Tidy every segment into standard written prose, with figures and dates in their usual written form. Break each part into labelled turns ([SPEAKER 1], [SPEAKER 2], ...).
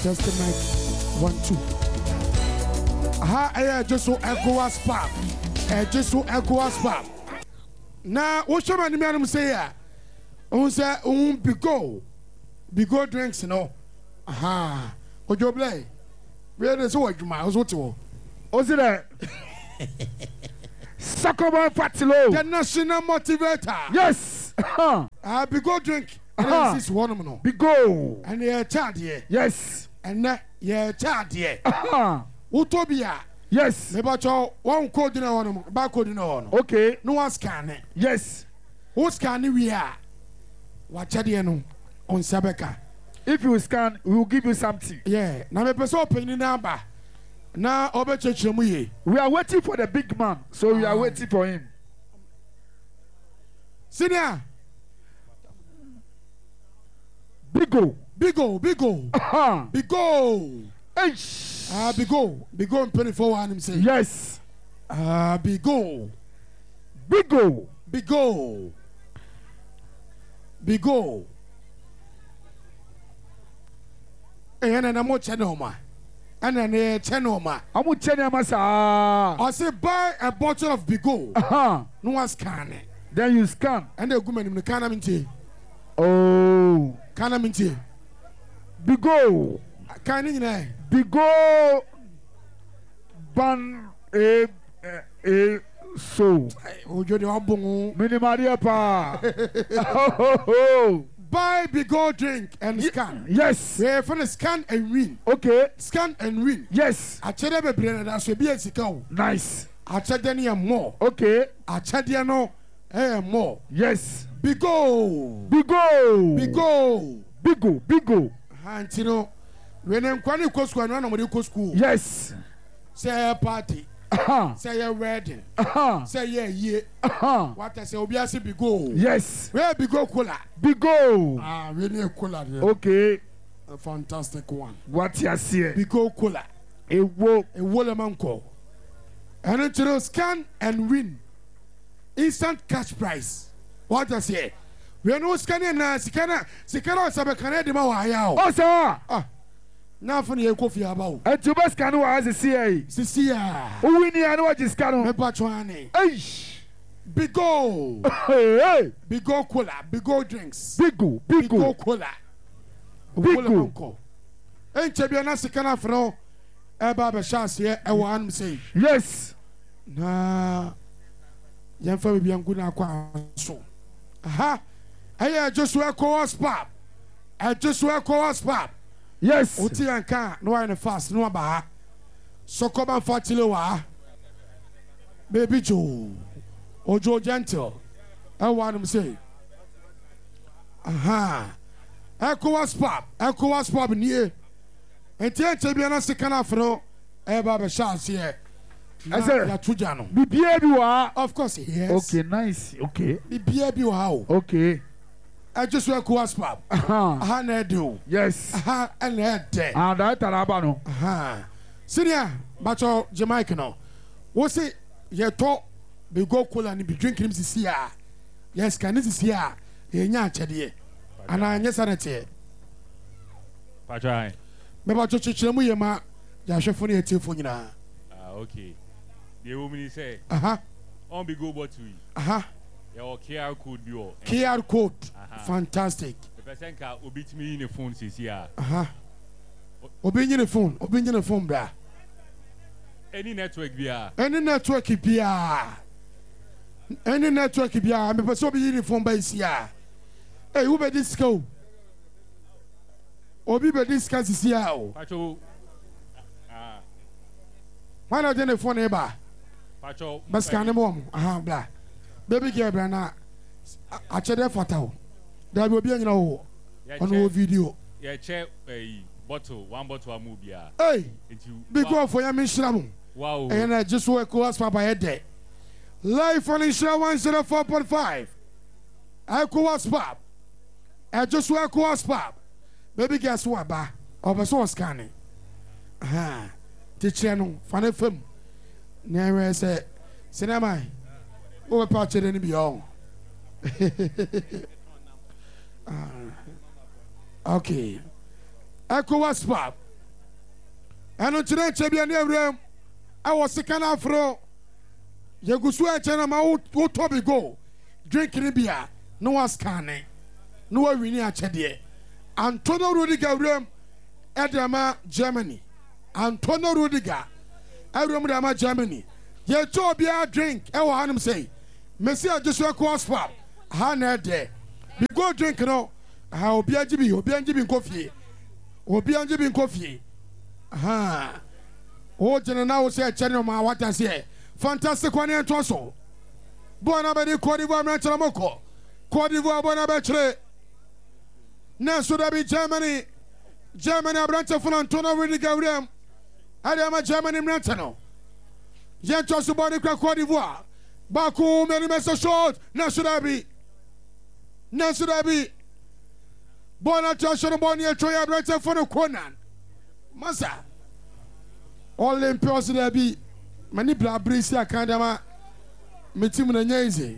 [SPEAKER 1] Just the mic. 1, 2. Aha, I just so ECOWAS pap. Just so ECOWAS pap. Now, what should I say? On say, Bigo drinks, no. Aha. What you play? Where is what you might also. What's it there? Sakoba Fatilo, the national motivator. Yes. Bigo drink. This is one of them. Bigo. And you're child here. Yes. And you're child here. Utopia. Yes. Maybe one code in one, barcode in one. Okay. No one scan it. Yes. Who scan we are? Watch at the end on Sabeka. If you scan, we will give you something. Yeah. Now me person opening number. Now over church we are waiting for the big man, so we are waiting for him. Senior. Bigo. Bigo. Bigo. Bigo and 24 and him say. Yes. Bigo. And I'm more chenoma. And then chenoma. I'm with chenoma, sir. I say buy a bottle of Bigo. No one scan it. Then you scan. And the woman in the canaminti. Oh. Canaminti. Bigo. Canning. Bigo. Ban so. Oh, you're the album. Minimaria pa. Buy Bigo drink and scan. Yes. We're for the scan and win. Okay. Scan and win. Yes. I check the brain that should be a sicko. Nice. I check the more. Okay. I check the no more. Yes. Bigo. And you know, when I'm going to school, I'm going to school. Yes. Say a party. Say a wedding. Say yeah. What I say, Obiasi Bigo. Yes. Where Bigo Cola? Bigo. Really a cola. Okay. A fantastic one. What you see? Bigo Cola. A Wolamanco. And it's to scan and win. Instant cash prize. What I say? We are no scanning now. Sikana Sabakane de Mawaya. Oh, sir. Now for the coffee about. And to best can was a CA. Cecilia. Who we need to watch this canoe. Mepachuani. Bigo. Bigo cola. Bigo drinks. Bigo cola. Bigo. And Chabiana Sikana Fro. Eba chance here. I want say. Yes. Nah. Young family be good now. So. Aha. I just wear course pop. Yes. Uti anka no one fast no ba. So come and fatilo wa. Baby Joe. Ojo gentle. I want him say. Aha. ECOWAS pop near. And tell Chabiana Sikana Fro. Eba be chance here. I said, of course, yes. Okay, nice. Okay. Okay. I just work was pop. I do. Yes. And that. And that Arabano. Senior, but your Jamaican. What's it? You talk, be go cool and be drinking him this year. Yes, can this year? You're not chaddy. And I yes, I say. Patrai. Maybe to Chichimu, ma, Yashafuni Tifonina. Okay. The woman say, on be go but we. Your QR code bio. QR code. Fantastic. The person can obit me in the phone says here. Obin the phone, bra. Any network bia. Any network bia. I'm a person be in the phone by here. Hey, who be this go? Obi be this case is here. Why not the phone eba? But scan mom. Blah. Baby girl, Brana. I check that photo. There will be on video. Yeah, check a bottle, one bottle of movie. Hey, because for your mission. Wow. And I just work was for my head. Live on Insura 104.5. I was pop. I just work was pop. Baby, guess what? Ba. Over so scanning. Teacher, no, funny film. Never say, Cinema. Over patch it any beyond. Okay. ECOWAS pop. ɛno nkyerɛ nkyɛ bia ne awuram ɛwɔ sika no aforo yɛgu so ɛkyɛ no ma wotɔ bi go drink ne bia na waskane na wawini akyɛdeɛ Antonio Rudiger awuram ɛde Germany Antonio Rudiger awuram de ama Germany yɛtɔ obiara drink ɛwɔ hanom sɛ Messi Joshua Kospa ha na ɛdɛ bi go drink no ha obiara gye bi nkɔ fie ha o gyina na wo sɛ ɛkyɛ ne ma wata sɛ fantastic one ɛntɔ so bɔna bɛde Cote d'Ivoire mmerɛnkyerɛ mɔkɔ Cote d'Ivoire bɔna bɛkyerɛ na nso da bi Germany aberante fo Antonio Rudiger awuram ɛde ama Germany mmerɛnkyɛ no yɛntɔ so bɔne kura Cote d'Ivoire baako mmienu mɛsɛ short na nso da bi bɔna tɔ so no bɔne yɛtɔ yɛ aberante fo no Conan Masa Olympios da bi mani bla brisi akandama me team na nyaize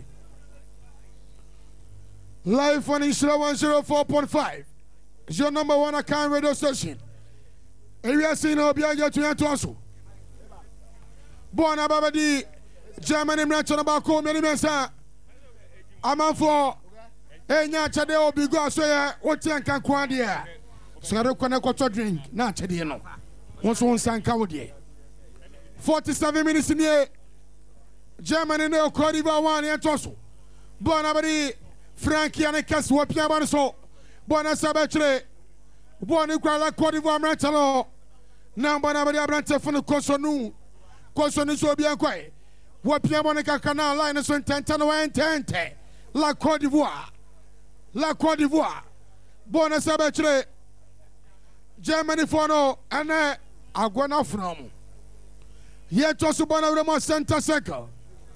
[SPEAKER 1] live on Ishra 104.5 is your number one account radio station. Area seen Obia to also. Born Abadi Germany Mratchan Bako Menimesa Amanfo Enya Chade Obigo Soya Otian Kankwandia. So I don't connect to drink, not Chadino. Once one sang Kawadi. 47 minutes in the Germany no Cote d'Ivoire 1 and Tosso. Born Abadi Frankie and a cast wapia banso. Bona Sabetre. Born in Kuala Cote d'Ivoire Mratalo. Now Bonabadi Abrante from the Kosonu. Kosonu so bien quiet. Wapia Monica Canal line is on 10 La Cote d'Ivoire. Bona Sabetre. Germany for no and Agwana from. Yet also Bonabama Center Circle.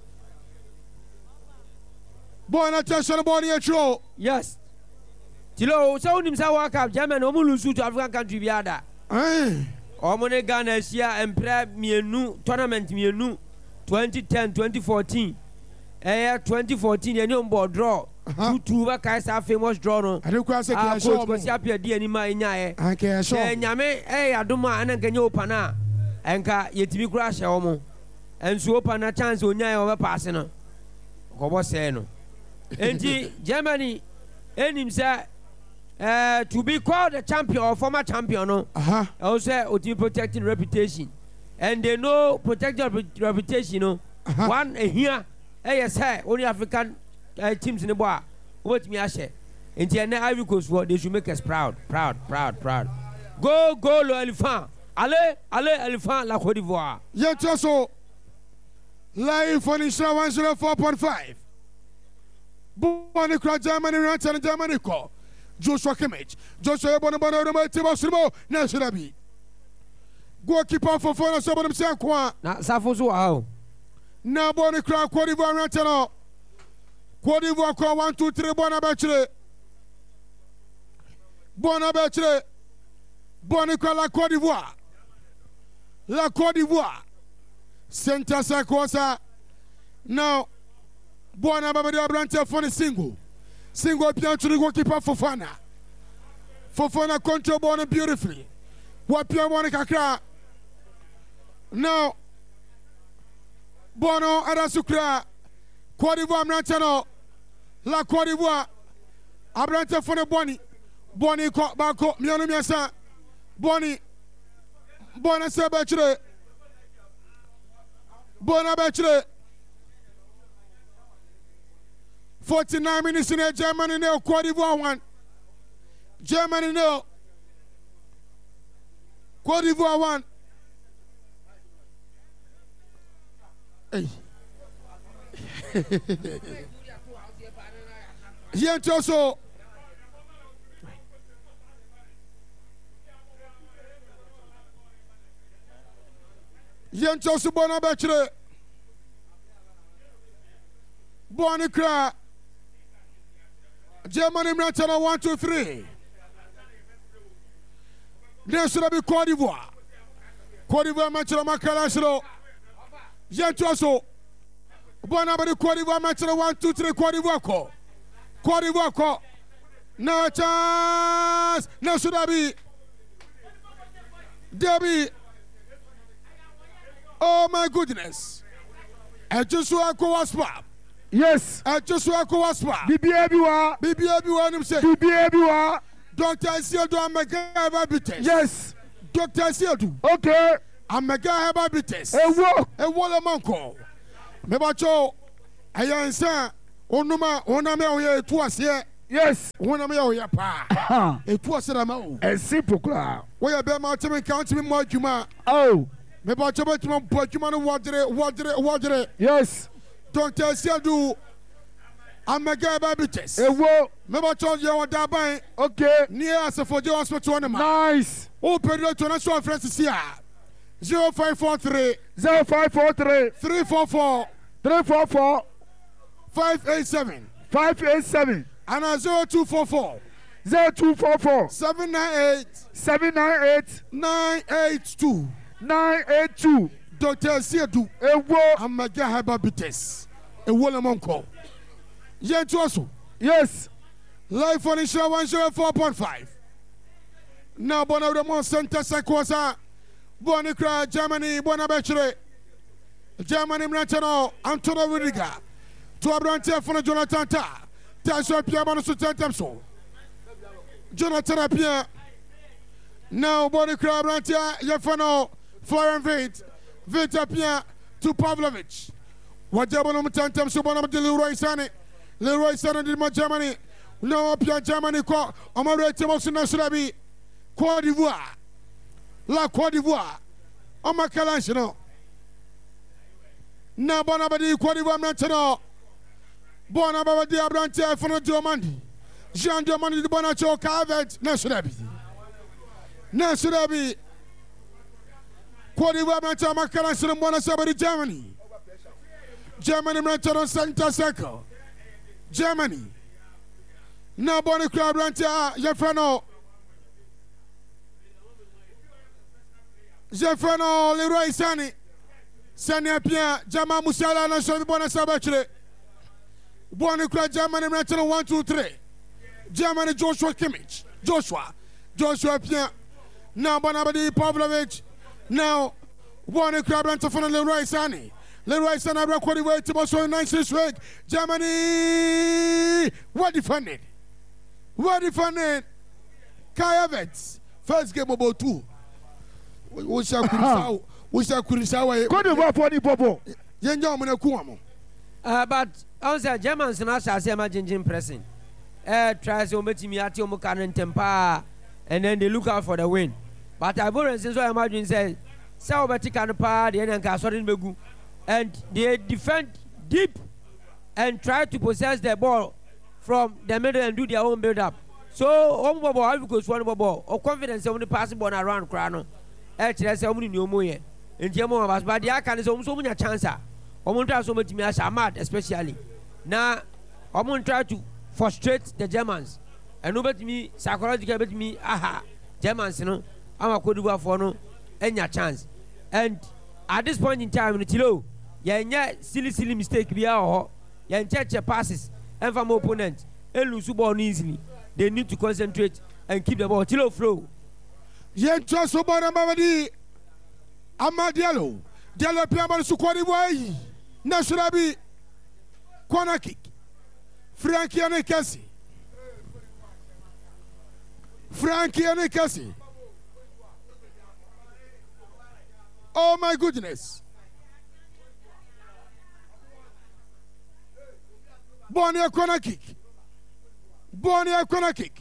[SPEAKER 1] Born attention about your show. Yes. Tilo, so himself walk up German Omulusu to African country biada. Omone Ghana Sia and Prep Mienu tournament Mienu 2010 2014. 2014 any on board draw. Two Kaisa famous draw no. I don't cross a show because Yapia Dianima in Yae. I can show Yame, Aduma and Ganyo Pana. Anka Yetibi crash Omo. And so open a chance on Yaya over passing. Koboseno. And Germany and himself to be called a champion or former champion, no? Also, to protecting reputation, and they know protecting reputation, no? One here, yes, only African teams in the bar. What me I say? And the Ivory Coast, what they should make us proud. Go, le elephant. Allez, elephant, la Côte d'Ivoire. Yet also live on Isra 104.5. Born across Germany, and Germany call Joshua Kimmich. Joshua Bonobono, Tibosimo, Nashirabi. Goalkeeper for Fona Sobonum Sankwa. Not Safozo. Now born across Cote d'Ivoire, Rantano. Cote d'Ivoire call 1, 2, 3, Bonabachere. Born across La Cote d'Ivoire. La Cote d'Ivoire. Center Sakosa. Now. Buona Babadi Abrante for the single pian to the goalkeeper Fofana control ball beautifully. What Pia Monica cry now? Bono Arasukra Cote d'Ivoire Mrantano La Cote d'Ivoire Abrante for the Bonnie Bako Miano Miasa Bonnie Bona Sabachere Bona Bachere 49 minutes in Germany now, Cote d'Ivoire 1. Germany now. Cote d'Ivoire 1. Hey. Yentoso. Yentoso Bonabachere. Bonicra. Germany Mratana 1, 2, 3. Then should be Cote d'Ivoire. Cote d'Ivoire Mratana Makalashiro. Yentoso. Bonabadi Cote d'Ivoire Mratana 1, 2, 3. Cote d'Ivoire. Cote d'Ivoire. No chance. No should be. Debbie. Oh my goodness. Ejusu Ekowaspa.
[SPEAKER 2] Yes.
[SPEAKER 1] Ejusu Ekowaspa.
[SPEAKER 2] Bibi
[SPEAKER 1] nim say.
[SPEAKER 2] Bibi
[SPEAKER 1] Dr. Siedu Amega Hebabites.
[SPEAKER 2] Yes.
[SPEAKER 1] Dr. Siedu.
[SPEAKER 2] Okay.
[SPEAKER 1] Amega Hebabites.
[SPEAKER 2] Ewo
[SPEAKER 1] le manko. Mebacho ayansa onuma oname oye tuase.
[SPEAKER 2] Yes.
[SPEAKER 1] Oname oye pa. Etuase na ma o.
[SPEAKER 2] Simple kra.
[SPEAKER 1] Wo ye be ma temi count me mo adwuma.
[SPEAKER 2] Oh.
[SPEAKER 1] Mebacho betuma bo adwuma no wodere.
[SPEAKER 2] Yes.
[SPEAKER 1] Dr. Siedu Amega Hebabites.
[SPEAKER 2] Ewo.
[SPEAKER 1] Mebacho ye wadaban.
[SPEAKER 2] Okay.
[SPEAKER 1] Near Asafoje Hospital no ma.
[SPEAKER 2] Nice.
[SPEAKER 1] O period to national friends here. 0543 344 587 and 0244 798 982 Dr. Siedu
[SPEAKER 2] Ewo
[SPEAKER 1] Amega Hebabites Ewo le monko Yentu aso.
[SPEAKER 2] Yes.
[SPEAKER 1] Live on Insha 104.5 Now bona Ramon Center Sekosa Bonicra Germany Bonabechere Germany Mrachano Antonio Rudiger to Abrante for Jonathan Ta Tasha Piabano Sutantamso Jonathan Pia now Bonicra Brantia Yefano Florian Vita Pia to Pavlovich Wajabano Mutantam Subana de Leroy Sane did Germany no Pia Germany call Omare Timosina Surabi Côte d'Ivoire La Côte d'Ivoire Omakalanche no na Bonabadi Côte d'Ivoire Maintenant Bonabadi Abrante Fono Diomandi Jean Diomandi de Bonacho Cavet Nasurabi Côte d'Ivoire Maintenant Makalanche no Bonasabadi Germany Maintenant Santa Circle Germany na Bonicra Abrante Yefano Jefferno Leroy Sani Sani Pia Jama Musala na Shobi Bona Sabachre Bonicra Germany National 1 2 3 Germany Joshua Kimmich Joshua Pia now Bonabadi Pavlovich now Bonicra Brantafon Leroy Sani recorded way to Boston 96 week Germany what defended Kai Havertz first game about 2 we shall Kurisawa.
[SPEAKER 2] Could you for the popo?
[SPEAKER 3] But also Germans and us as emerging pressing. Tries to meet me at Yomukan and Tempa, and then they look out for the win. But I've already since I imagine said, Saubatic and Pa, the end Castle Begu, and they defend deep and try to possess the ball from the middle and do their own build up. So, home ball, I will go one ball, or confidence on the passing ball around Crano. Actually, that's only new moye. In German, but the Akan is almost so many chances. I won't try so much me as Ahmad, especially. Now, I won't try to frustrate the Germans. And nobody me, psychologically, but me, aha, Germans, you know, I'm a good for no, any chance. And at this point in time, it's low. Yeah, silly mistake, we are, yeah, check passes, and from opponents, and lose the ball easily. They need to concentrate and keep the ball till flow.
[SPEAKER 1] Yen trust Obama Mamadi Amadialo Diallo Piaman Sukwadi Way Nashurabi corner kick Frankie Anekasi oh my goodness Bonnie corner kick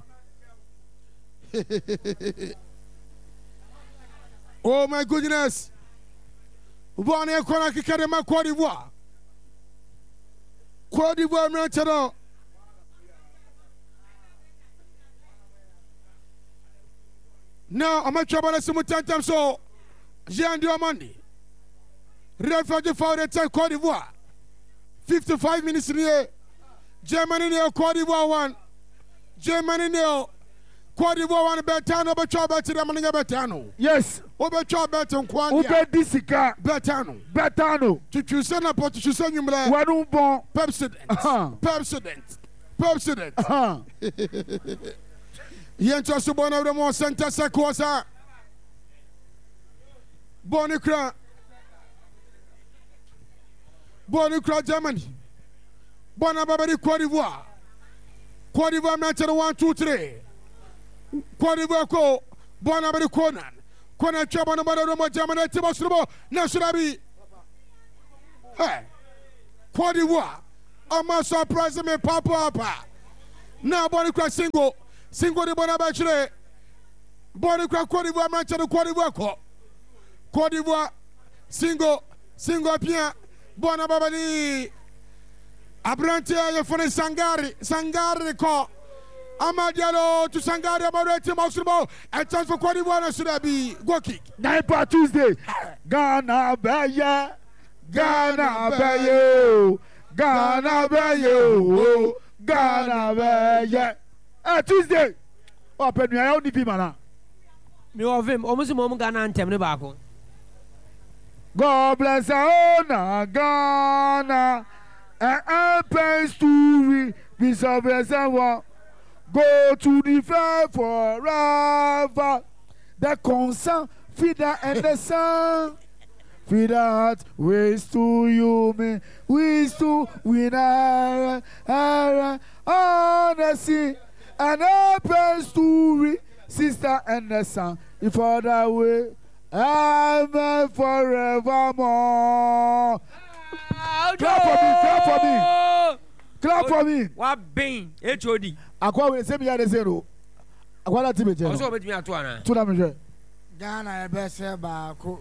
[SPEAKER 1] oh my goodness. Bonnie Kona Kikarema Côte d'Ivoire. Côte d'Ivoire maintenant. Now I'm not trouble simultaneously so Jean Diomandi. Refugee for the time Côte d'Ivoire. 55 minutes here. Germany near Côte d'Ivoire 1. Germany near Côte d'Ivoire 1 Betano Bechoba to the Maninga Betano.
[SPEAKER 2] Yes.
[SPEAKER 1] Obecho Beton Kwan.
[SPEAKER 2] Disika. Betano. To choose an apple to choose you. One bon. Pepsodent.
[SPEAKER 1] Yento Subona the more Santa Sequosa. Bonicra. Bonnie Crow Germany. Bonababari Cote d'Ivoire. Cote d'Ivoire mentioned 1, 2, 3. Cote d'Ivoire ko. Bonabari Conan. Conan Chabonabado Germany Tibosrubo. Nashrabi. Hey. Cote d'Ivoire. I'm not surprised me Papa. Now Bonnie Crow single the Bonabachre. Bonnie Crow Cote d'Ivoire mentioned Cote d'Ivoire ko. Cote d'Ivoire single Pierre. Bonababali. Abrantia yefone Sangari ko Amadialo to Sangari about Timosimo and chance for Cote d'Ivoire should be go kick.
[SPEAKER 2] Night Tuesday. Ghana Baye. Ghana Baye. Ghana Baye. Ghana Baye. Tuesday. Open your own Dimana.
[SPEAKER 3] Me of him almost a moment Ghana and Temne Bako.
[SPEAKER 2] God bless our Ghana. And pays to be service and one. Go to the fair forever. The concern, feeder and the sun. Feed out, ways to you, me, ways to win on the sea. And pays to sister and the son. If other way, I'm forevermore. Clap for me. Clap for me.
[SPEAKER 3] What being? HOD.
[SPEAKER 2] Akwa we say me ya de zero. Akwa la tibe je.
[SPEAKER 3] Also bet me ato ana.
[SPEAKER 2] To na me je.
[SPEAKER 1] Ghana e be se ba ko.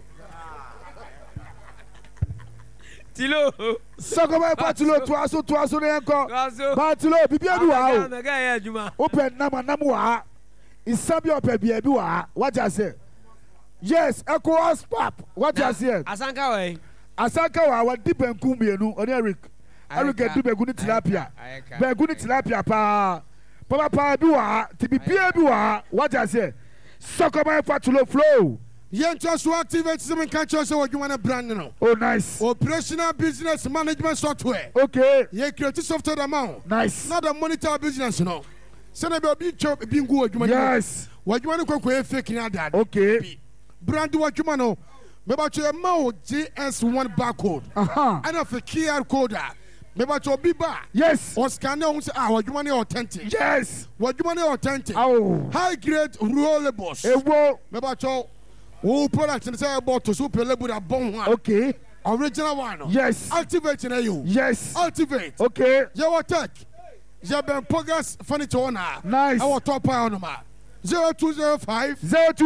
[SPEAKER 3] Tilo.
[SPEAKER 2] Soko ba patilo to aso ne enko. Patilo bibia bi wa o.
[SPEAKER 3] Na ga ya adwuma.
[SPEAKER 2] Open nam wa. Isabi open bia bi wa. What you say? Yes, ECOWAS pap. What you say?
[SPEAKER 3] Asanka we.
[SPEAKER 2] Asanka wa deep and kumienu on Eric. Eric do be good tilapia. Be good tilapia pa. Papa bi wa, tibi bia bi wa. What you say? Soko ba patilo flow.
[SPEAKER 1] Yen just to activate some culture so what you want to brand no.
[SPEAKER 2] Oh nice.
[SPEAKER 1] Operational business management software.
[SPEAKER 2] Okay.
[SPEAKER 1] Ye create software amount.
[SPEAKER 2] Nice.
[SPEAKER 1] Not the monitor business no. Send a big job being good.
[SPEAKER 2] Yes.
[SPEAKER 1] What you want to go fake in that.
[SPEAKER 2] Okay.
[SPEAKER 1] Brand what you want to. Maybe your mouth GS1 barcode. And of a QR code. Maybe your biba.
[SPEAKER 2] Yes.
[SPEAKER 1] Or scan what you want authentic.
[SPEAKER 2] Yes.
[SPEAKER 1] What you want authentic.
[SPEAKER 2] Oh.
[SPEAKER 1] High grade rollables. Maybe your who products and say about to super label a bomb one.
[SPEAKER 2] Okay.
[SPEAKER 1] Original one.
[SPEAKER 2] Yes.
[SPEAKER 1] Activate in you.
[SPEAKER 2] Yes.
[SPEAKER 1] Activate.
[SPEAKER 2] Okay.
[SPEAKER 1] Your tech. You been progress furniture owner.
[SPEAKER 2] Nice.
[SPEAKER 1] Our top power number 0205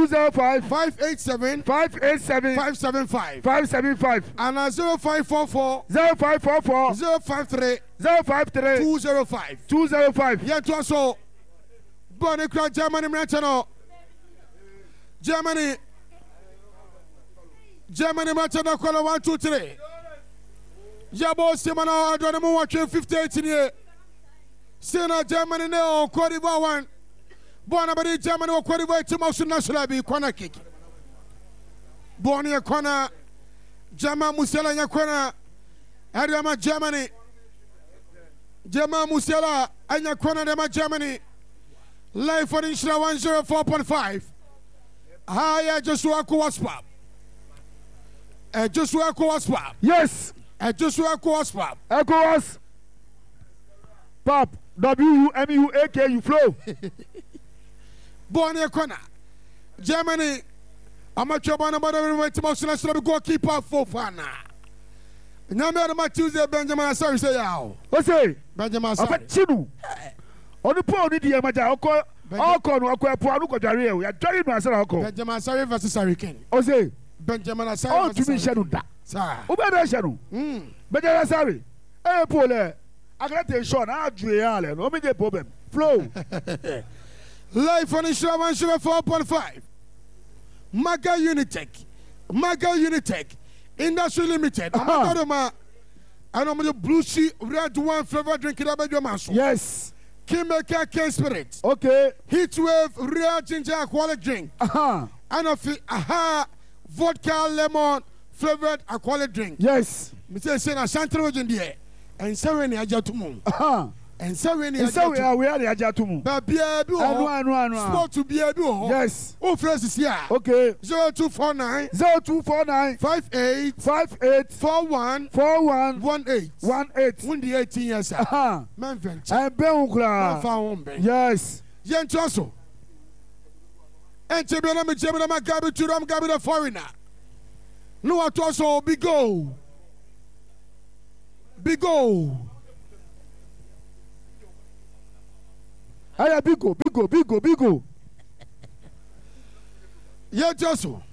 [SPEAKER 1] 587 575 and 0544 053 205. Yet also Bonnie Crown Germany Merchant. Germany Merchant call 1, 2, 3. Yabo Simona Adonamo watching 58 in here. Sena Germany no Cote d'Ivoire 1. Bonabadi Germany or Cote d'Ivoire to Motion National be corner kick. Bonnie corner. Jama Musela Yakona. Adama Germany. Jama Musela and Yakona Dema Germany. Live for Insura 104.5. Higher Joshua Kowaspa. Joshua Kowaspa.
[SPEAKER 2] Yes.
[SPEAKER 1] Joshua Kowaspa.
[SPEAKER 2] ECOWAS. Pap. WUMUAK flow.
[SPEAKER 1] Bonnie corner. Germany. Amateur Bonabadi to Motion goalkeeper for Fana. Number my Tuesday Benjamin Asari say how.
[SPEAKER 2] What's it?
[SPEAKER 1] Benjamin Asari.
[SPEAKER 2] Chinu. On the pole, the Yamaja, Oko, Puanuko Dario. We are joining myself.
[SPEAKER 1] Benjamin Asari versus Hurricane.
[SPEAKER 2] Ose.
[SPEAKER 1] Benjamin Asari.
[SPEAKER 2] Oh, to be Shanuda.
[SPEAKER 1] Sir.
[SPEAKER 2] Ubeda Shanu. Benjamin Asari. Eh, Pole. I got a shot. I'll do it. No big problem. Flow.
[SPEAKER 1] Life on Insura 104.5. Maga Unitech. Industry Limited. I know the blue sheet red wine flavor drink it up your mouth.
[SPEAKER 2] Yes.
[SPEAKER 1] Kimeka Cane Spirit.
[SPEAKER 2] Okay.
[SPEAKER 1] Heatwave real ginger quality drink. And of vodka lemon flavored quality drink.
[SPEAKER 2] Yes.
[SPEAKER 1] Mr. Sena Shantra in the air. And Serene Ajatumu. And so we
[SPEAKER 2] are the Ajatumu. Sport
[SPEAKER 1] to be a do.
[SPEAKER 2] Yes.
[SPEAKER 1] Oh, Francis, yeah.
[SPEAKER 2] Okay.
[SPEAKER 1] 0249
[SPEAKER 2] 58
[SPEAKER 1] 41 18.
[SPEAKER 2] 18.
[SPEAKER 1] The 18 years. Man, venture.
[SPEAKER 2] And Beukla. Yes.
[SPEAKER 1] Yen Tosso. And Chibana Gabi to them, Gabi the foreigner. No, I told big go. Big go.
[SPEAKER 2] Aya bigo.
[SPEAKER 1] Yeah, Joshua.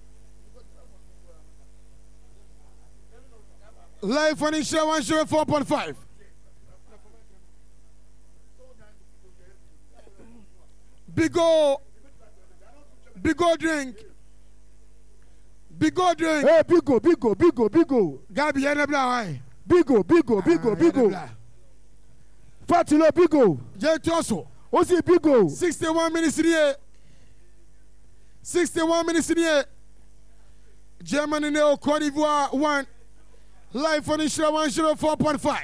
[SPEAKER 1] Life on insurance 104.5. Bigo drink.
[SPEAKER 2] Hey, bigo.
[SPEAKER 1] Gabi Enabla.
[SPEAKER 2] Bigo. Fatilo bigo.
[SPEAKER 1] Yeah, Joshua.
[SPEAKER 2] Osi bigo.
[SPEAKER 1] 61 minutes in here. 61 minutes in here. Germany now Cote d'Ivoire 1. Life on insurance 104.5.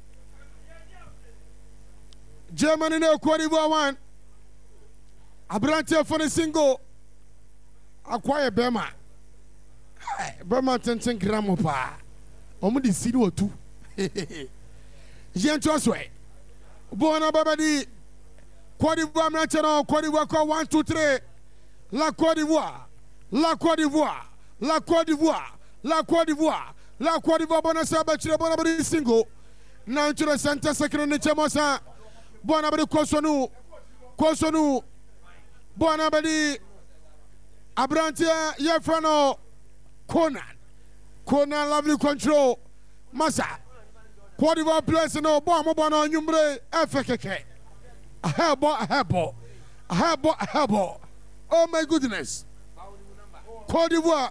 [SPEAKER 1] Germany now Cote d'Ivoire 1. Abrante for the single. Acquire Bema. Bema 10 gram pa. Omu di sidi o tu. Jean Toswe. Bona babadi. Cote d'Ivoire maintenant. Cote d'Ivoire 1, 2, 3. La Côte d'Ivoire. Bona saba chire bona badi single. Na nchura center second ni chemosa. Bona badi kosonu. Bona badi Abrantia Yefrano Conan lovely control Massa Cote d'Ivoire place no bomb bono numbre FKK a hairball. Oh my goodness. Cote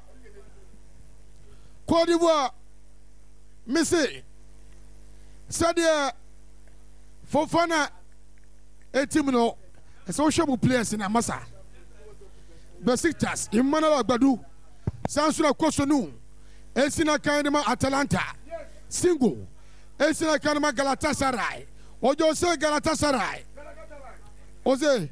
[SPEAKER 1] d'Ivoire Missy Sadia Fofana Etimino a social place in Amasa Besiktas Emmanuel Agbadu Sansura Kosonu Esina Kainema Atalanta Single Esina Kainema Galatasaray Ojo say Galatasaray Oze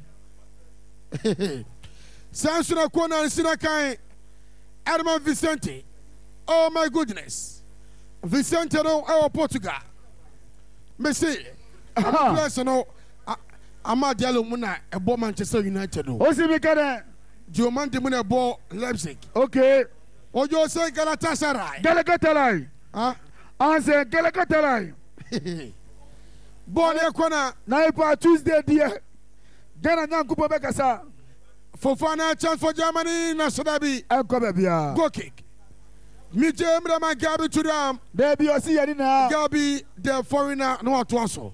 [SPEAKER 1] Sansura Kona Esina Kain Edmond Vicente. Oh my goodness. Vicente no Portugal Messi place no Ama Diallo Muna ebo Manchester United.
[SPEAKER 2] Osi Mikade
[SPEAKER 1] Dioman de Muna ebo Leipzig.
[SPEAKER 2] Okay.
[SPEAKER 1] Ojo say Galatasaray.
[SPEAKER 2] Galatasaray.
[SPEAKER 1] Huh?
[SPEAKER 2] Answer Galatasaray.
[SPEAKER 1] Born Kona.
[SPEAKER 2] Naipa Tuesday dear. Gana Nyankupo Bekasa.
[SPEAKER 1] Fofana chance for Germany Nasadabi.
[SPEAKER 2] Enkobebia.
[SPEAKER 1] Go kick. Mije Mrama Gabi to them.
[SPEAKER 2] There be Osi Yadina.
[SPEAKER 1] Gabi the foreigner no to also.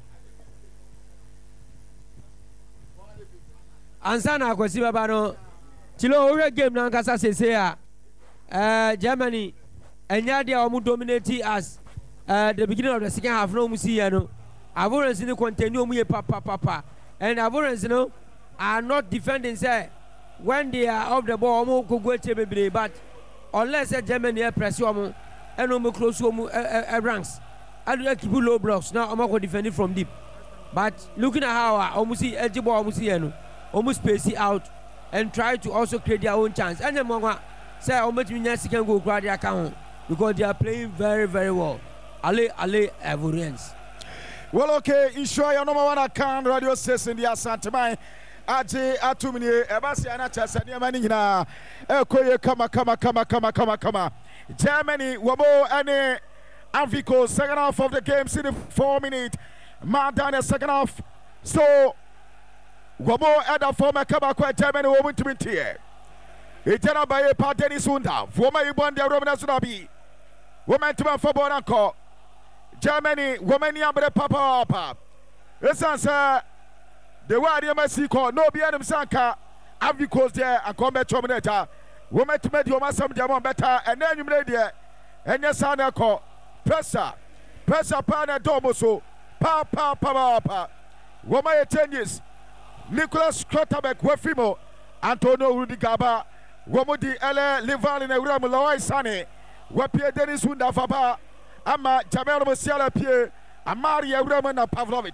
[SPEAKER 3] Ansana kwesi baba no. Chilo ore game na nkasa sese a Germany enya dia omu dominate as the beginning of the second half no mu see here no. Avorense ni continue omu ye papa and Avorense no are not defending say when they are off the ball omu go bebre but unless Germany press omu and omu close omu ranks and keep low blocks now omu go defend it from deep but looking at how omu see edge ball omu see here no omu space it out and try to also create their own chance. And then say Ometiminya can go grab their account because they are playing very, very well. Ale Ivorians.
[SPEAKER 4] Well, okay, ensure your number one account radio station in the Asantamai. Aje Atumini, Ebasiana Chasania Manina, Ekoye, come. Germany, Wabo, and Avico, second half of the game, 4 minutes. Madana, second half. So, Wabo at the former Kabakwa Germany woman to be here. Etana by a Pateni Sunda, former Ibon de Romana Sunabi. Woman to my football uncle. Germany, woman Yambre Papa. Listen, sir. The word Yamasiko, no Bianum Sanka, Avicos there, and combat Terminator. Woman to make your master Diamond better, and then you made there. And yes, I call Pressa Pana Domoso, Pa. Woman changes. Nicholas Krotterbeck, Wefimo, Antonio Rudigaba, Womodi Ele, Lival in a room, Loai Sane, Wapia Denis Wunda Faba, Ama Jamel Musiala Pierre, Amaria Roman Pavlovich.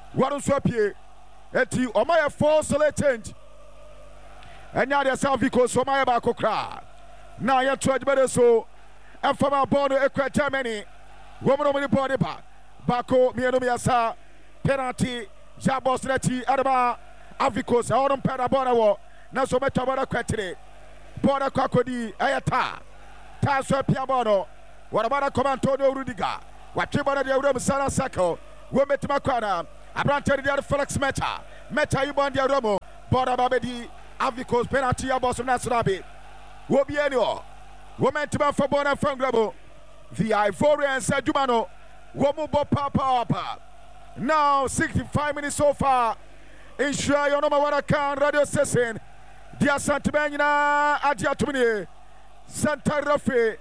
[SPEAKER 4] wɔn nso apie eti ɔmo ayɛ four solid change ɛnya deɛ sɛ Ivory Coast ɔmo ayɛ baako koraa na yɛto adwuma so ɛfam abɔɔ no ekura Germany wɔn no mo de bɔɔl de ba baako mmienu mmiɛnsa penalty jabos n'akyi ɛdeba Ivory Coast ɛwɔ no mpɛ na bɔɔl no wɔ na so mɛtɔ bɔɔl no kɔtire bɔɔl no kɔ akɔdi ɛyɛ taa so apia bɔɔl no wɔn bɔɔl no kɔma Antonio Rudiger watwe bɔɔl no deɛ awuram Sara Circle wɔn mɛtuma kɔ ana aberante de deɛ Felix Meta yi bɔɔl deɛ awuram bɔɔl no aba bɛdi Ivory Coast penalty jabos no asrabe wɔn bi ɛni hɔ wɔn mɛtuma fɔ bɔɔl no fɛn grabo the Ivorians adwuma no wɔn mu bɔ paapaa now 65 minutes so far. Insure your number 1 account radio station. Dear Santa Benina, Adia Tumini, Santa Rafe,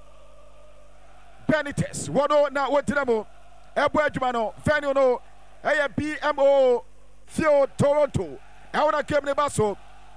[SPEAKER 4] Benitez, Wado na Watinamo, Ebuajumano, Fenio, BMO, Theo Toronto, Ewana Kemne Basso,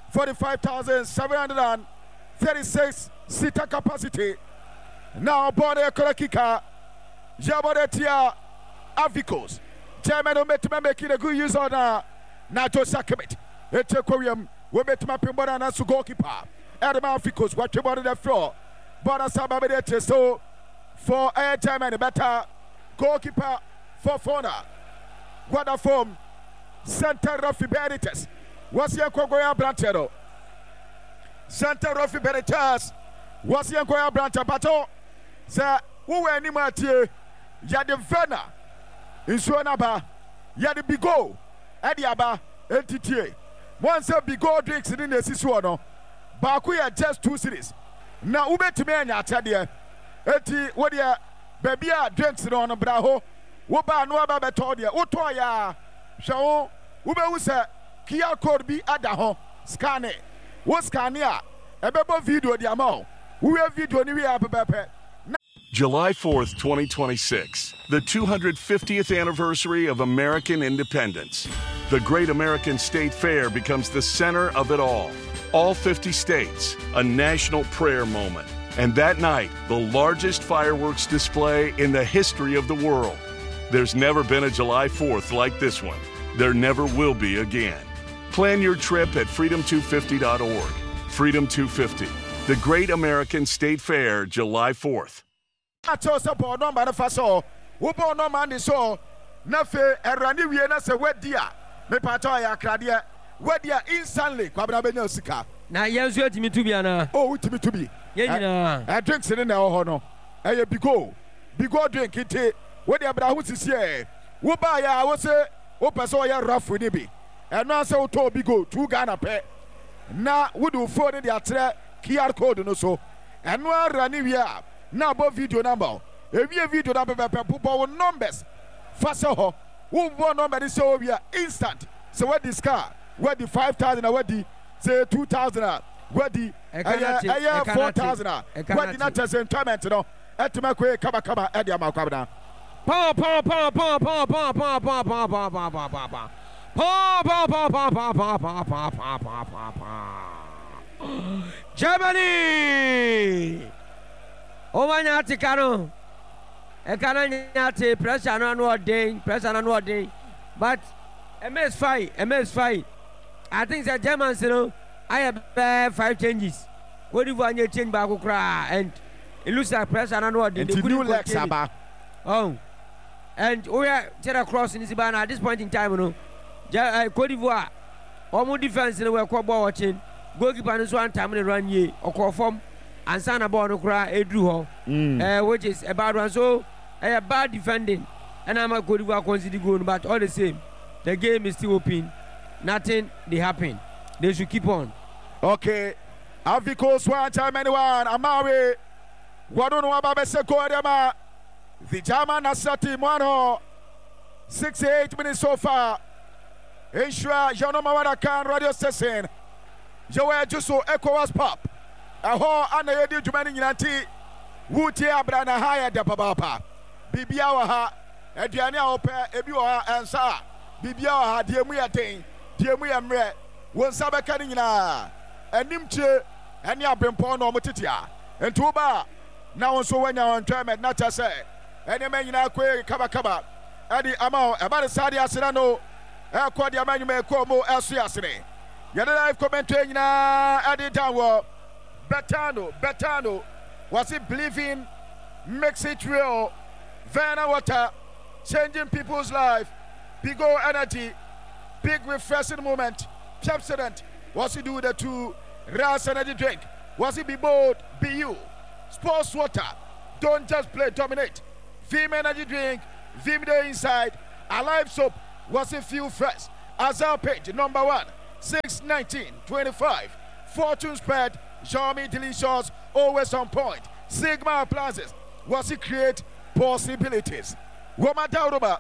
[SPEAKER 4] 45,736 seater capacity. Now, Bonne Kolakika, Jabodetia, Ivory Coast. German making a good use on Nato Sakabit. It's a Korean. We met my Pimbona and Su goalkeeper. Adam Ivory Coast, what you on the floor. Bona Sababete, so for Air Germany, better goalkeeper for Fona. What a form. Santa Rafi Benitez. What's your Kogoya Brantero? Santa Rafi Benitez. What's your Kogoya Brantero? Bato. Sir, who were any Mathieu? Yadivena. Insuanaba, Yadi Bigo, Adiaba, NTTA. Once a Bigo drinks in the Sisuano, Bakuya just 2 cities. Now, Ube to me and Yatadia, Eti, Wadia, Babia drinks it on a Braho, Woba Noaba Betodia, Utoya, Shao, Ube Usa, Kia could be Adaho, Scane, what's Scania, a bebo video diamo, we have video ni Bepe.
[SPEAKER 5] July 4th, 2026, the 250th anniversary of American independence. The Great American State Fair becomes the center of it all. All 50 states, a national prayer moment. And that night, the largest fireworks display in the history of the world. There's never been a July 4th like this one. There never will be again. Plan your trip at freedom250.org. Freedom 250, the Great American State Fair, July 4th.
[SPEAKER 4] I chose a board number of us all. Who born no man is so. Nafe, a randy Vienna, say, where dear. Me patoya, Cladia, where dear instantly, Quabrabeno Sika.
[SPEAKER 3] Now, yes, you to me to be an
[SPEAKER 4] oh, to be.
[SPEAKER 3] Yeah,
[SPEAKER 4] I drink it in our honor. I bigo drink it. Where the Abrahus is here. Who buy I was a Opasoya rough with Nibi. And now so to bigo, 2 Ghana pay. Now, would you forward the atre QR code no so. And no running here. Now, about video number. If you video number, people numbers. First of all, who one number is so we are instant. So, what this car? What the 5,000? What the say 2,000? What the 4,000? What the not as employment? No, at my way, kaba, Eddie Makabana.
[SPEAKER 3] Germany. Oh my Naticano, a canonate pressure on one day, but MS fight. I think that Germans, I have 5 changes. What do you want your change back cry? And it looks like pressure on one day.
[SPEAKER 4] The new legs are
[SPEAKER 3] oh, and we are across in Zibana at this point in time, Cote d'Ivoire, almost defense in the world watching, goalkeeper is 1 time in run ye or call form. And Sana Bono cry a drew which is a bad one. So a bad defending, and I'm a good work consider good, but all the same, the game is still open. Nothing they happen. They should keep on.
[SPEAKER 4] Okay, Ivory Coast 1 time anyone. Amari, what don't know about Sekoadema? The German Nasati Mono 68 minutes so far. Ensure Janoma can radio station. Joe Juso ECOWAS pop. Aho ana yedi djumani nyinanti wuti abra na haya de papa bibia wa ha aduane a ope ebi wa ha ensa bibia wa ha de mu ya den de mu ya mre wonsa beka ni nyina animche ene abrempon no motetia entu ba na wonso wanya on tournament na cha se ene me nyina kwe kaba Eddie Amao, about the Saudi Asirano, Kodi Amanu, Komo, Elsie Asine. Yada live commentary na Eddie Dawo. Betano. Was it believing makes it real? Verna Water, changing people's life. Big old energy, big refreshing moment. Pepsodent, was it do the two Ras energy drink? Was it be bold, be you? Sports water, don't just play, dominate. Vim energy drink, Vim the inside. Alive soap, was it feel fresh? Azal page number 1, 6/19/25. Fortune spread, Xiaomi delicious, always on point. Sigma appliances, was it create possibilities? Woma Dauruba.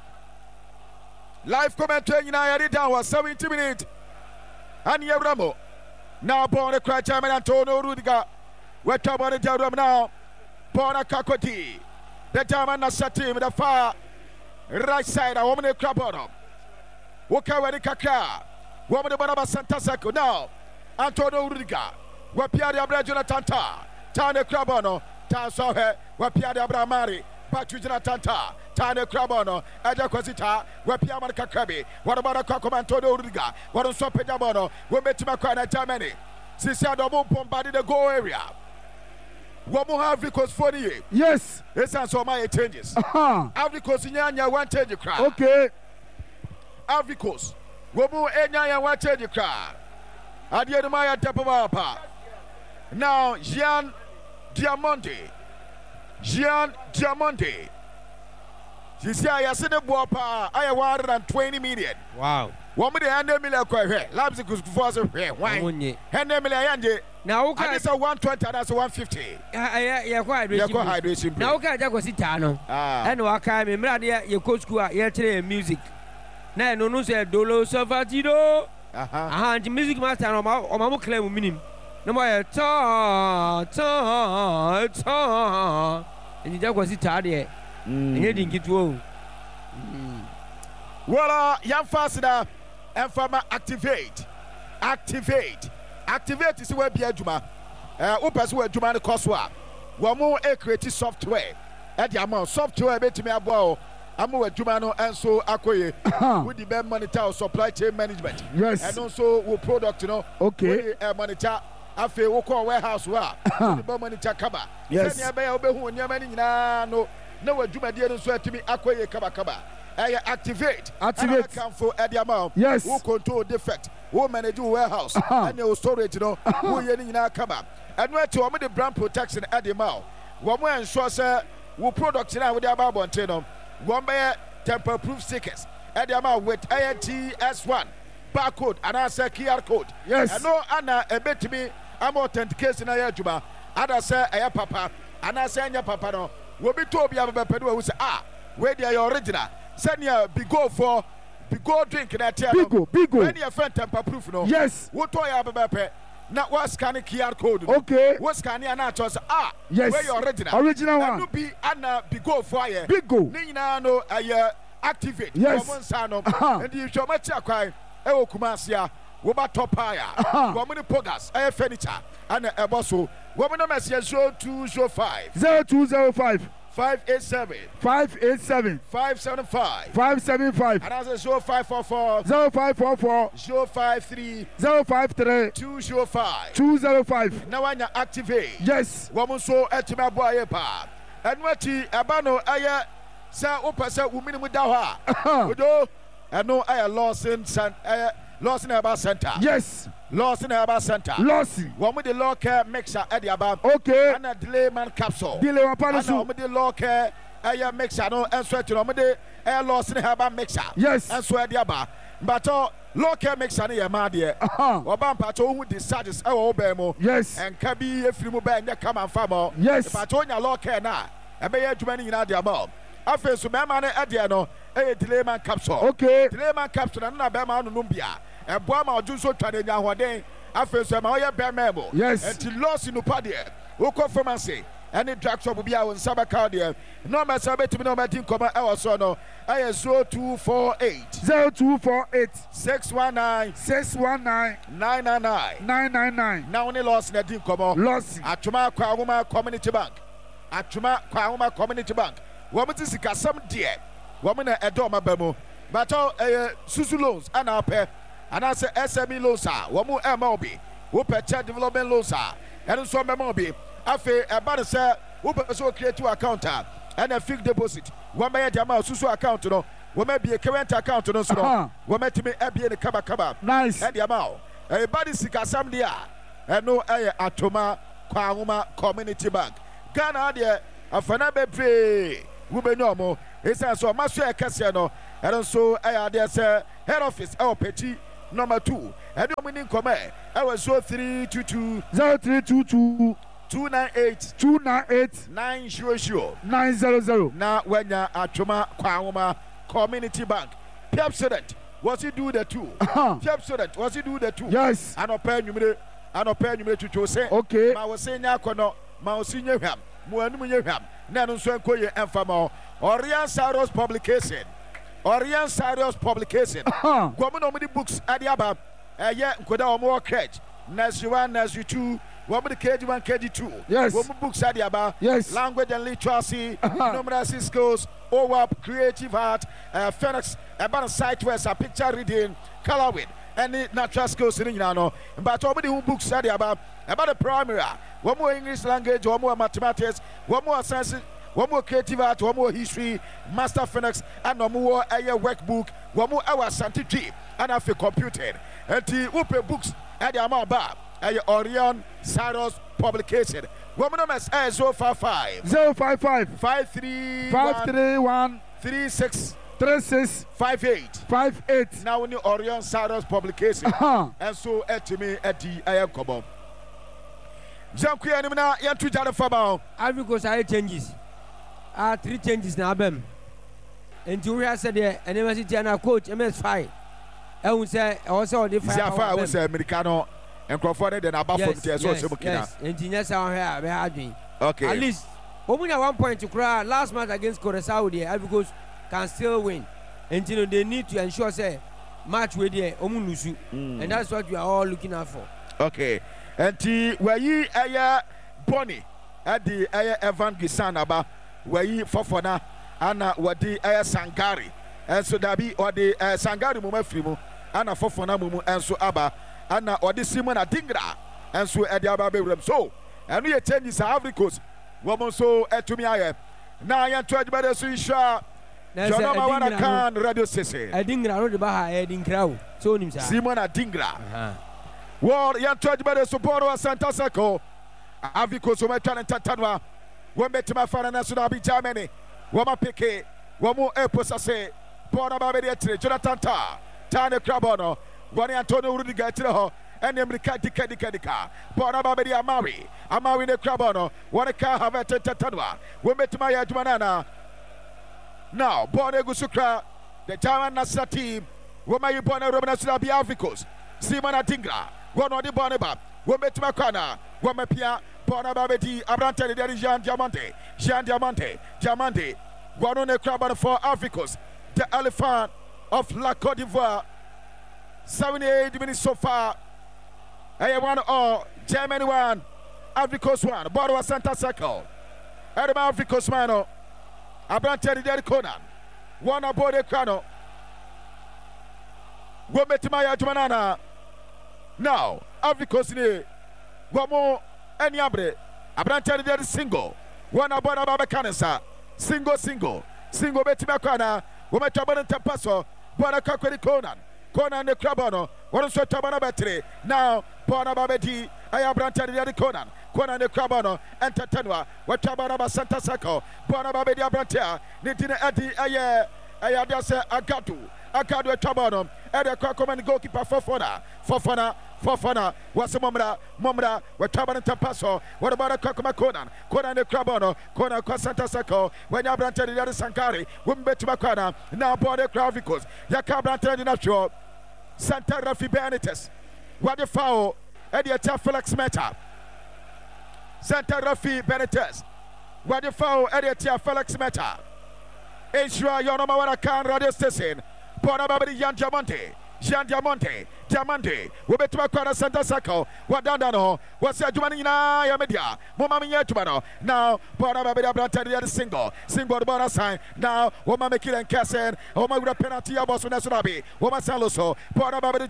[SPEAKER 4] Live commentary in Ayari Dawa, 70 minutes. And Yabramo. Now born a cry, Chairman Antonio Rudiger. We're talking about the Daurum now. Born a Kakoti. The German Nasati with the far right side. A woman in Krabono. Woka with the Kaka. Woman in Baraba Santa Seco. Now, Antonio Rudiger. We're Pierre Abra Tanta. Tane Krabono. Tan Sohe. We're Pierre Abra Mari. Patricia Tanta, Tane Crabono, Aja Cosita, Wapiaman Kakabi, what about a Cocomanto Riga, what on Sopedabono, we met Macana Germany. Sisado bombarded the go area. What more Africa's 40?
[SPEAKER 2] Yes.
[SPEAKER 4] This is all my changes. Africa's in Yanya one change the crowd.
[SPEAKER 2] Okay.
[SPEAKER 4] Africa's. What more Enya one change the crowd. Adiadamaya Tapapa. Now, Gian Diamante. She said, I see the Bopa, I 120 million.
[SPEAKER 3] Wow.
[SPEAKER 4] 1 million quite here. Labs is for us here. Why? 100 million.
[SPEAKER 3] Now, okay.
[SPEAKER 4] That's a 120, that's a 150.
[SPEAKER 3] Yeah, quite
[SPEAKER 4] hydration.
[SPEAKER 3] Now, okay, that was Itano. And Waka, Mradia, your coach, yesterday music. Now, no, said Dolo Savatido. The music master on my claim minimum. No more ta. And you was it tardy. And you didn't get to.
[SPEAKER 4] Well, young faster and farmer activate is where be a Juma. Opas where Juma the Coswa. One more creative software. At the amount software bet me a ball. I'm with Jumano and so Akoye with the best monitor supply chain management.
[SPEAKER 2] Yes.
[SPEAKER 4] And also with product,
[SPEAKER 2] Okay.
[SPEAKER 4] Monitor. Afe wo call warehouse wa the bomb ni chakaba
[SPEAKER 2] yes
[SPEAKER 4] ya be obehu nyama ni nyina no na wadwumadie no so atimi akoye kaba activate come for the amount
[SPEAKER 2] yes
[SPEAKER 4] who control defect who manage warehouse and your storage no who ye ni nyina kaba and we to the brand protection at the amount wo mo ensure say wo product na we dey about bonte no wo be temper proof stickers at the amount with ATS1 barcode and answer QR code
[SPEAKER 2] yes
[SPEAKER 4] and no ana ebetimi I'm authentication na ya juma ada say eya papa ana say nya papa no wo bi to obi abebe no wo say we dey your original send ya bigo drink na tia
[SPEAKER 2] bigo
[SPEAKER 4] when your friend temper proof no
[SPEAKER 2] yes
[SPEAKER 4] wo to ya abebe na what scan QR code
[SPEAKER 2] no okay
[SPEAKER 4] what scan ya na to say
[SPEAKER 2] yes
[SPEAKER 4] we your
[SPEAKER 2] original one
[SPEAKER 4] no be ana bigo for ya
[SPEAKER 2] bigo
[SPEAKER 4] ni nyina no activate
[SPEAKER 2] yes
[SPEAKER 4] no and you show much akwan e wo kumasia wo ba topaya wo mini pogas furniture and eboso wo mini message 0205 587 575 and as 0544 053 205 now when you activate
[SPEAKER 2] yes
[SPEAKER 4] wo so etima boy pa enwati abano aye sa opasa wo mini mu da ho a odo eno aye Lawson Herbal Center.
[SPEAKER 2] Yes.
[SPEAKER 4] Lawson Herbal Center.
[SPEAKER 2] Lawson.
[SPEAKER 4] One with the law care mixer at the above.
[SPEAKER 2] Okay.
[SPEAKER 4] And a Delayman capsule.
[SPEAKER 2] Delayman panel.
[SPEAKER 4] And with the law care mixer no and sweat to the Lawson Herbal mixer.
[SPEAKER 2] Yes.
[SPEAKER 4] And sweat the above. But law care mixer near my dear. Obam Pato who discharges our Obemo.
[SPEAKER 2] Yes.
[SPEAKER 4] And Kabi if you move and come and farmer.
[SPEAKER 2] Yes.
[SPEAKER 4] Patonia law care now. I may have many in the above. I feel so my money at the ano. Delayman capsule.
[SPEAKER 2] Okay.
[SPEAKER 4] Delayman capsule and not Bama Numbia. And Boama Junso Tadena Wade. I feel so my Bamabo.
[SPEAKER 2] Yes.
[SPEAKER 4] And to loss in Upadia. Who confirmancy. Any drug shop will be out in Sabacardia. No matter to me, no matter come our son. I am 0248 619 999. Now only lost in a deal come on.
[SPEAKER 2] Lost.
[SPEAKER 4] Atuma Kwahuma Community Bank. Atuma Kwahuma Community Bank. Woman is some dear. wɔn na ɛdɔ ɔma bɛ mu bàtɔ ɛyɛ susu loans ɛna apɛ anaasɛ SME loans a wɔn ɛma obi wopɛ kyɛ development loans a ɛno nso ɛma obi afei ɛba ne sɛ wopɛ sɛ create account a ɛna fixed deposit wɔn bɛyɛ de ama susu account no wɔn abie current account no so no wɔn atumi abie ne kabakaba
[SPEAKER 2] nice
[SPEAKER 4] ɛde ama o ɛba de sikasam deɛ a ɛno ɛyɛ atoma kwanwoma community bank Ghana adeɛ afana bebree wobɛnya ɔmo ɛsiane sɛ ɔma so ɛkɛseɛ no ɛno nso ɛyɛ adeɛ sɛ head office ɛwɔ Peti number 2 ɛne ɔmo ni nkɔmɛ ɛwɔ
[SPEAKER 2] 0322
[SPEAKER 4] 298 900 na wanya atoma kwanwoma community bank Pep student was he do the two Pep student was he do the two
[SPEAKER 2] yes
[SPEAKER 4] anɔpɛ nwumire twitwo sɛ
[SPEAKER 2] okay
[SPEAKER 4] ma wɔ sɛ nya akɔnɔ ma wɔ si nye hwam mo anum nye hwam na no nso enko ye emfama Orion Cyrus publication gwamo no mudi books ade aba ɛyɛ nkoda ɔmo crèche nursery 1 nursery 2 wɔmo de KG1 KG2
[SPEAKER 2] yes
[SPEAKER 4] wɔmo books ade aba
[SPEAKER 2] yes
[SPEAKER 4] language and literacy numeracy skills OWAP creative art Phoenix about sight west picture reading colorway any natural skills in no but already who books ade aba about the primary one more English language one more mathematics one more science one more creative art one more history master Phoenix and one more workbook one more our scientific and after computing and the whoop books at the amount bar Orion Cyrus publication woman numbers 055 531 36 58 now when Orion Cyrus publication and so to me at the I am come on Janku Animina Yantu Jada Fabao
[SPEAKER 3] Ivory Coast changes 3 changes now bem and you said there and university and coach MS5 I would say also the
[SPEAKER 4] fire I was Americano and Crawford and above from there so
[SPEAKER 3] yes engineers are here we are doing
[SPEAKER 4] okay
[SPEAKER 3] at least only at 1 point to cry last match against Curaçao there Ivory Coast can still win and you know they need to ensure say match with there omunusu and that's what we are all looking out for
[SPEAKER 4] okay and where ye Bonnie at the Evan Gisanaba where ye Fofona Anna what the Sangari and so that be or the Sangari Muma Frimu Anna Fofona Mumu and so Abba Anna or the Simon Adingra and so at the Ababe so and we attend this Ivory Coast woman so to me I now I am tried by the Swisha Jonama Kan radio station
[SPEAKER 3] Adingra road Baha Adingra so him
[SPEAKER 4] Simon Adingra War yan tried by the support of Santa Sako Ivory Coast so my talent Tanwa one met my father national be Germany Wama Peke Wamo Eposase Bona Babedi Jonathan Tane Crabono Wani Antonio Rudiger Tiro and America Dika Bona Babedi Amari the Crabono Wana Ka have a Tanwa we met my Admanana now Bona Gusukra the German national team Wama you Bona Robinasula be Ivory Coast Simona Dingra one on the Bonaba we met my corner Wama Pia Bona Babedi Abrante there is Jean Diamante one on the Crabono for Ivory Coast the elephant of La Côte d'Ivoire 78 minutes so far. I want Germany 1, Ivory Coast 1, Bordeaux Santa Circle. Edema Ivory Coast Mano, Abrante Derry Conan, one aboard the Crano. Wometimaya Jumanana. Now, Ivory Coast ni one more any abre. Abrante Derry single, one aboard Abacanesa, single Betimakana, Wometaban Tapaso, Bonacacri Conan. Conan the Crabono, one so Tabana battery. Now, Bona Babedi, I have granted the Conan the Crabono, and Tatanwa, what Tabanaba Santa Saco, Bona Babedi Abrantea, Nitina Adi, I had just Agatu Tabano, and a Cocoman goalkeeper Fofana, what's a Momra, what Taban Tapaso, what about a Cocoma Conan the Crabono, Conan Santa Saco, when you have granted the Sankari, Wimbet Macana, now Border Cravicos, Yakabranted in a show. Santa Rafi Benitez. What the foul? Eddie Felix Meta. Santa Rafi Benitez. What the foul? Eddie Felix Meta. Ensure your number 1 can radio station. Bona Babadi Yan Diamante. Jean Diamande wobetuma kwa na center circle wadanda no wase adwuma nyina ya media mama menye adwuma no now bora babeda branta the single the bora sign now woma make it Kassen woma with a penalty aboso na so nabi woma saloso bora babeda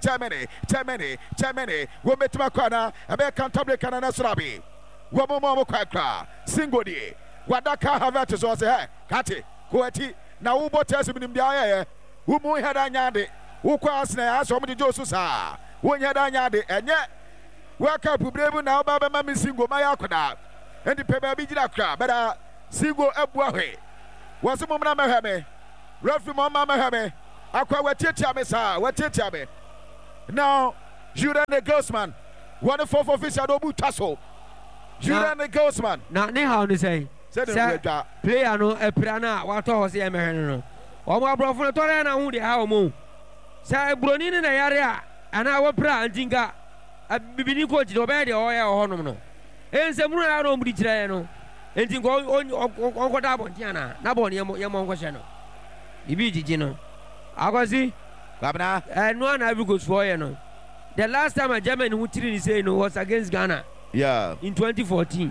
[SPEAKER 4] Germany wobetuma kwa na abe counter break na so nabi woma mo kwa single di wadaka Havertz so say hey kati koati na wo botes binim dia ye wo mu heda nyade wokɔ asena aso mo de josu saa wonya da nya de enye waka pubrebu na oba be ma me singo ma yakoda endi pe ba bi gira kra bada singo abu ahwe wose mo mna mahwe me referee mo ma mahwe me akwa watietia me saa watietia me now Julian Gosman one fourth official do bu taso Julian Gosman
[SPEAKER 3] na ne how ni say player no epra na wato ho se emehwe no o mo abrofo no tore na hu de ha o mo sa broni ne na yare a ana wopra antinga bibini coach de obede oya honom no ensemu na ro mudi kire no entinga onkoda bontia na bon ye mo nkose no bibi jiji no akwasi
[SPEAKER 4] babna
[SPEAKER 3] no na bi go so ye no the last time a Germany who tiri ni say no was against Ghana in 2014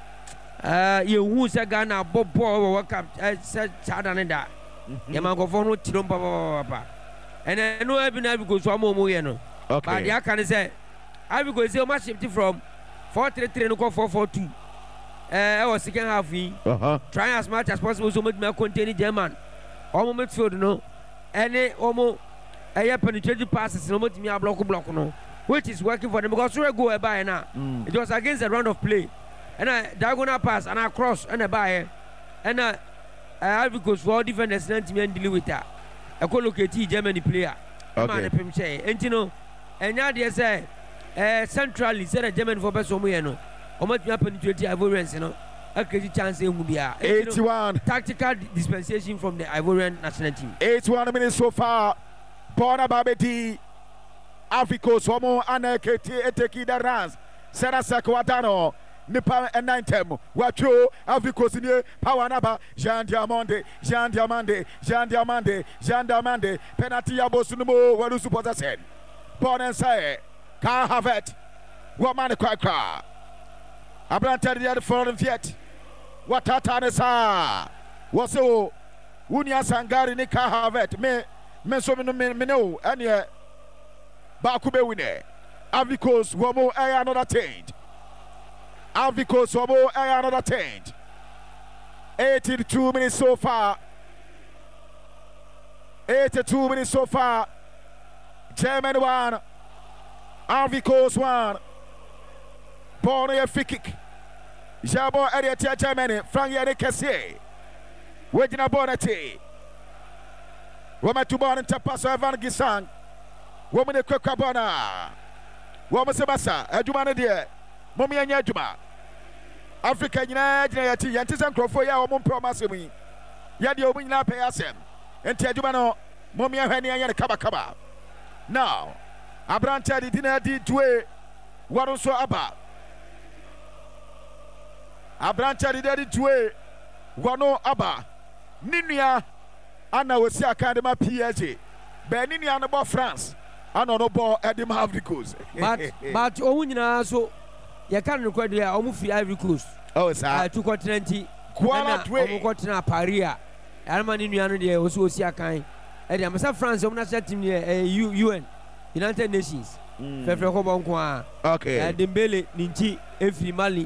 [SPEAKER 3] ye hu say Ghana bobo World Cup say chada da ye man go for no tiro papa and no every night because one more no. Okay. But I can say I will say much shift from 4-3-3 no 4-4-2. I was second half trying as much as possible to make me contain German. Almost midfield no. Any almost a penetrating passes no me a block no. Which is working for them because we go by now. It was against a round of play. And a diagonal pass and a cross and a buy and I because for defenders and deal with that. I call locate Germany player. Okay. And you know, and now they say, centrally, said a German for Bessomueno. How much happened to the Ivorians, you know? A crazy chance in Mubia.
[SPEAKER 4] 81.
[SPEAKER 3] Tactical dispensation from the Ivorian national team.
[SPEAKER 4] 81 minutes so far. Bona Babeti, Africo, Somo, Anaketi, Eteki, the Rans, Serasa Quatano. Nipa and 9 tem. Wacho Africa Senior Power Naba Jean Diamande penalty abosunumo wadu supporter said. Born and say Kai Havertz woman cry Abranta the foreign fiat what tatanesa was so Wunya Sangari ni Kai Havertz me so me no and ye Bakube winner Africa's womo another change Alvico Sobo another change. 82 minutes so far. 82 minutes so far. Germany 1. Alvico's 1. Born a free kick. Jabo Ediatia Germany. Frank Yade Kessier. Wejina Bonati. Woman to born in Tapaso Evan Gisang. Woman a Kokabona. Woman Sebasa. Adjumana dear. Mommy and Yajuma Africa United Yantis and Crofo ya omo promise me Yadi obi na pay asem enti adwuma no mommy ahani anya kaba now Abranta di dinner di dwe waron so aba Abranta di dwe wano aba ninua ana wosi aka de ma PSG be ninua no bo France ana no bo Edim Africos
[SPEAKER 3] but owunyina so you can't record there almost free Ivory Coast.
[SPEAKER 4] Oh, sir.
[SPEAKER 3] To continent.
[SPEAKER 4] Kuala Dwe.
[SPEAKER 3] Continent Paris. Almani Nuano there also see a kind. And I'm saying France. I'm not setting UN, United Nations.
[SPEAKER 4] Okay.
[SPEAKER 3] Dembele, Ninti, Efri Mali.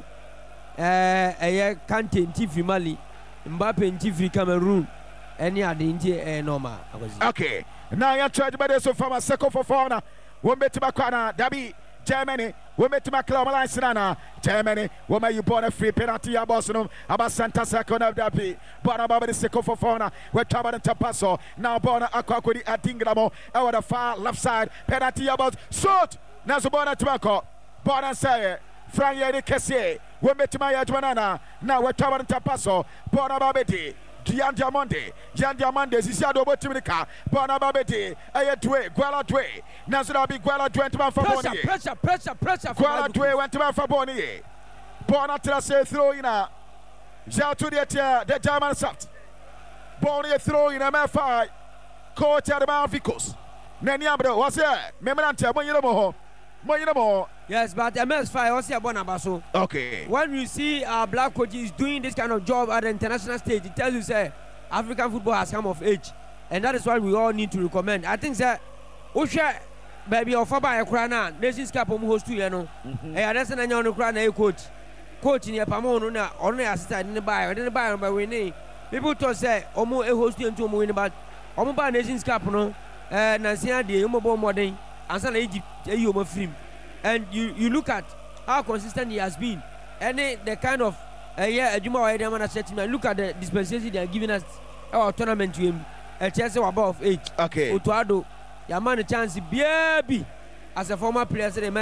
[SPEAKER 3] Kante, Ntifi Mali. Mbappe, Ntifi Cameroon. Any other India normal.
[SPEAKER 4] Okay. Now you try to buy so from a second for fauna. One bit to Bakana, Dabi. Germany, we met my club alliance Germany, we may you born a free penalty abosum about Santa second of the P. Born about the second for fauna, we're covered in Tapaso. Now born a Aquacudi at Dingramo, over the far left side, penalty about short. Nazubona Tobacco, born and say, Frank Yadi Kessier, we met my Adwanana. Now we're covered in Tapaso, born about Betty. Jean Diamande, Zisiado Botimika, Bonababete, Ayatwe, Guala Dwe, Nazarabi Guala Dwe, to pressure, Guala Dwe went to Faboni, Bonatrase throw in a Jatu the German Sat, Bonnie throw in a Mafai, coach at the Malficos, Nani abre was here. Memorante mo.
[SPEAKER 3] Yes, but MS5 also a bonabaso.
[SPEAKER 4] Okay.
[SPEAKER 3] When you see our black coaches doing this kind of job at the international stage, it tells you say African football has come of age, and that is what we all need to recommend. I think that Osha baby of Faba Ekrana, Nations Cup host to you know. I understand that you're on coach in your Pamona, only assistant in the buy, and then buy by winning. People to say, Omo a host to win about Omoba Nations Cup, no, Nancy, the Umobo Modern, and some Egypt, a film. And you look at how consistent he has been, and the kind of look at the dispensation they are giving us our tournament to him. A chance above age.
[SPEAKER 4] Okay.
[SPEAKER 3] Utuado, your man a chance, baby, as a former player.